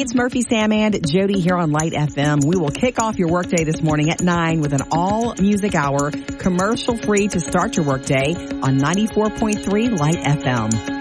it's Murphy, Sam, and Jody here on Light FM. We will kick off your workday this morning at 9 with an all-music hour, commercial-free to start your workday on 94.3 Light FM.